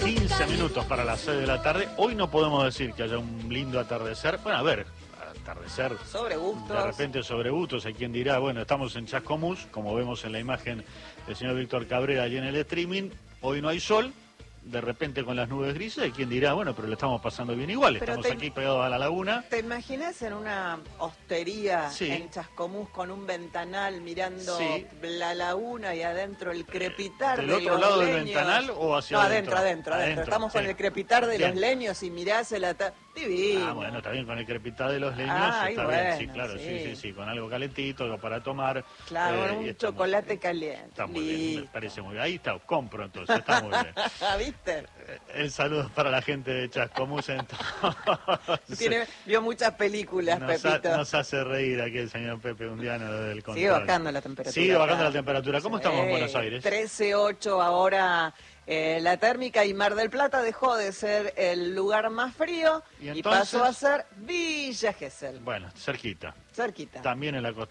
15 minutos para las 6 de la tarde. Hoy no podemos decir que haya un lindo atardecer. Bueno, a ver, atardecer. Sobre gustos. De repente sobre gustos. Hay quien dirá, bueno, estamos en Chascomús, como vemos en la imagen del señor Víctor Cabrera allí en el streaming. Hoy no hay sol. De repente con las nubes grises, hay quien dirá, bueno, pero le estamos pasando bien igual, Pero estamos aquí pegados a la laguna. ¿Te imaginas en una hostería Sí. en Chascomús con un ventanal mirando Sí. la laguna y adentro el crepitar ¿Del de otro los lado del leños? ventanal o hacia No, adentro? adentro. Estamos sí. con el crepitar de Bien. los leños y mirás el divino. Ah, bueno, también con el crepitar de los leños, Ay, está bueno, bien, sí, claro, sí. sí, con algo calentito, algo para tomar. Claro, y un está chocolate caliente. Está muy bien, me Listo. parece muy bien. Ahí está, compro entonces, está muy bien. ¿Viste? El saludo para la gente de Chascomús entonces. Vio muchas películas, Pepito. Nos hace reír aquí el señor Pepe Undiano del control. Sigue bajando la temperatura. Sigue bajando la temperatura. ¿Cómo estamos en Buenos Aires? 13.8 ahora la térmica, y Mar del Plata dejó de ser el lugar más frío ¿Y y entonces? pasó a ser Villa Gesell. Bueno, cerquita. Cerquita. También en la costa